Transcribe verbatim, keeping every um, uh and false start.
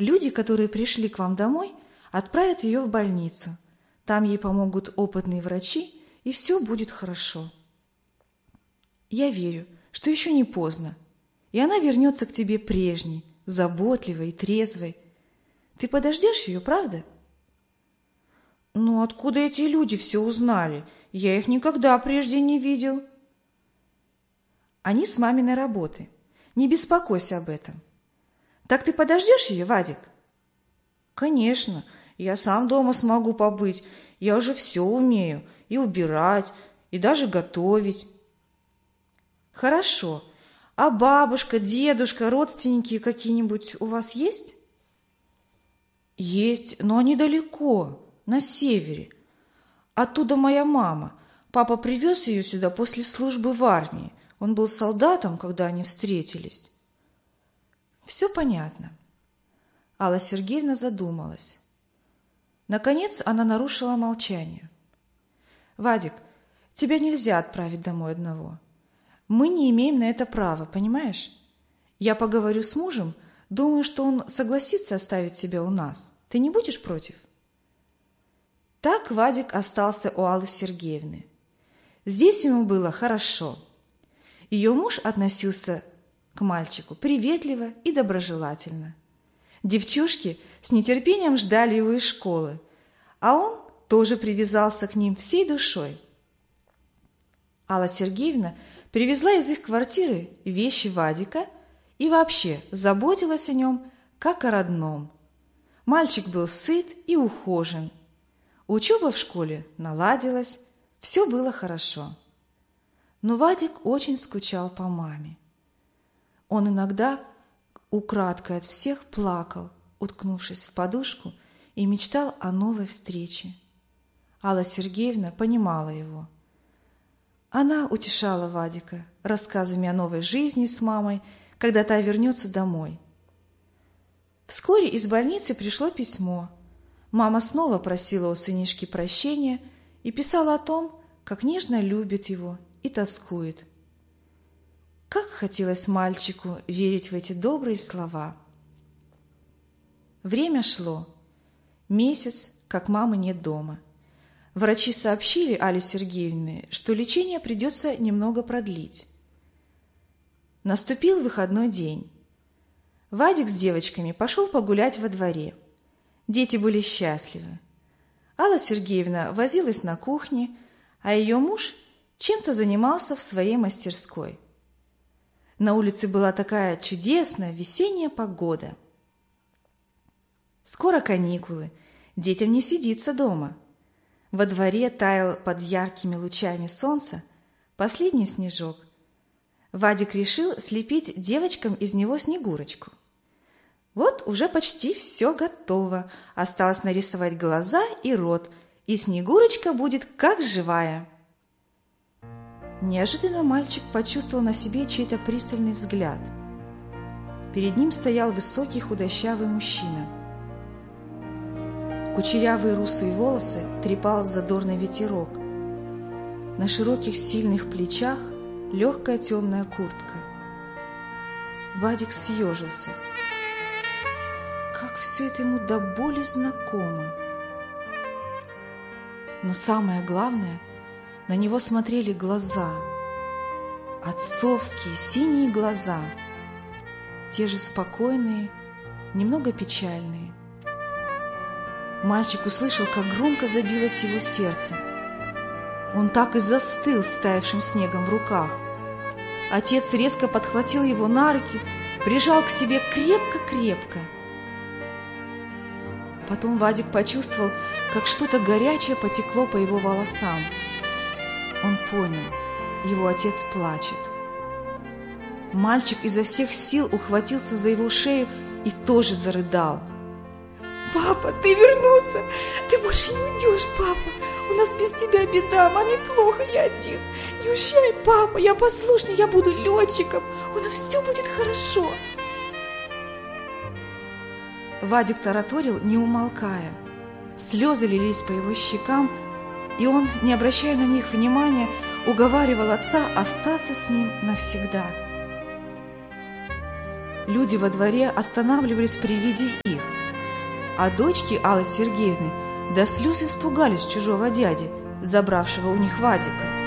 Люди, которые пришли к вам домой, отправят ее в больницу. Там ей помогут опытные врачи, и все будет хорошо. Я верю, что еще не поздно, и она вернется к тебе прежней, заботливой и трезвой. Ты подождешь ее, правда? Ну, откуда эти люди все узнали? Я их никогда прежде не видел. Они с маминой работы. Не беспокойся об этом. Так ты подождешь ее, Вадик? Конечно, я сам дома смогу побыть. Я уже все умею. И убирать, и даже готовить. Хорошо. А бабушка, дедушка, родственники какие-нибудь у вас есть? Есть, но они далеко, на севере. Оттуда моя мама. Папа привез ее сюда после службы в армии. Он был солдатом, когда они встретились. Все понятно. Алла Сергеевна задумалась. Наконец она нарушила молчание. Вадик, тебя нельзя отправить домой одного. Мы не имеем на это права, понимаешь? Я поговорю с мужем, думаю, что он согласится оставить тебя у нас. Ты не будешь против? Так Вадик остался у Аллы Сергеевны. Здесь ему было хорошо. Ее муж относился к мальчику приветливо и доброжелательно. Девчушки с нетерпением ждали его из школы, а он тоже привязался к ним всей душой. Алла Сергеевна привезла из их квартиры вещи Вадика и вообще заботилась о нем, как о родном. Мальчик был сыт и ухожен. Учеба в школе наладилась, все было хорошо. Но Вадик очень скучал по маме. Он иногда украдкой от всех плакал, уткнувшись в подушку, и мечтал о новой встрече. Алла Сергеевна понимала его. Она утешала Вадика рассказами о новой жизни с мамой, когда та вернется домой. Вскоре из больницы пришло письмо. Мама снова просила у сынишки прощения и писала о том, как нежно любит его и тоскует. Как хотелось мальчику верить в эти добрые слова. Время шло. Месяц, как мамы нет дома. Врачи сообщили Алле Сергеевне, что лечение придется немного продлить. Наступил выходной день. Вадик с девочками пошел погулять во дворе. Дети были счастливы. Алла Сергеевна возилась на кухне, а ее муж чем-то занимался в своей мастерской. На улице была такая чудесная весенняя погода. Скоро каникулы, детям не сидится дома. Во дворе таял под яркими лучами солнца последний снежок. Вадик решил слепить девочкам из него снегурочку. Вот уже почти все готово. Осталось нарисовать глаза и рот, и снегурочка будет как живая. Неожиданно мальчик почувствовал на себе чей-то пристальный взгляд. Перед ним стоял высокий худощавый мужчина. Кучерявые русые волосы трепал задорный ветерок. На широких сильных плечах легкая темная куртка. Вадик съежился. Как все это ему до боли знакомо. Но самое главное, на него смотрели глаза. Отцовские синие глаза. Те же спокойные, немного печальные. Мальчик услышал, как громко забилось его сердце. Он так и застыл с таявшим снегом в руках. Отец резко подхватил его на руки, прижал к себе крепко-крепко. Потом Вадик почувствовал, как что-то горячее потекло по его волосам. Он понял, его отец плачет. Мальчик изо всех сил ухватился за его шею и тоже зарыдал. «Папа, ты вернулся! Ты больше не уйдешь, папа! У нас без тебя беда, маме плохо, я один! Не уезжай, папа, я послушный, я буду летчиком! У нас все будет хорошо!» Вадик тараторил, не умолкая. Слезы лились по его щекам, и он, не обращая на них внимания, уговаривал отца остаться с ним навсегда. Люди во дворе останавливались при виде их. А дочки Аллы Сергеевны до слез испугались чужого дяди, забравшего у них Вадика.